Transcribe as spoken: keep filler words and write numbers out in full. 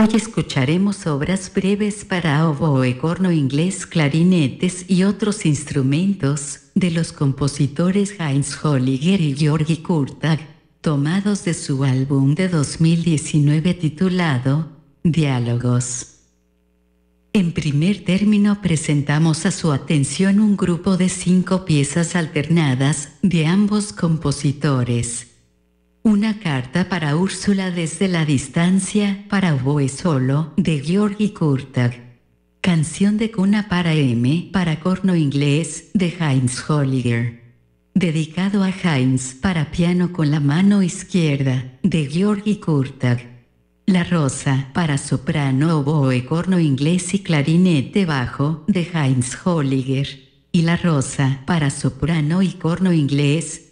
Hoy escucharemos obras breves para oboe, corno inglés, clarinetes y otros instrumentos, de los compositores Heinz Holliger y György Kurtag, tomados de su álbum de dos mil diecinueve titulado Diálogos. En primer término presentamos a su atención un grupo de cinco piezas alternadas, de ambos compositores. Una carta para Úrsula desde la distancia, para oboe solo, de György Kurtag. Canción de cuna para M, para corno inglés, de Heinz Holliger. Dedicado a Heinz, para piano con la mano izquierda, de György Kurtag. La rosa, para soprano, oboe, corno inglés y clarinete bajo, de Heinz Holliger. Y la rosa, para soprano y corno inglés,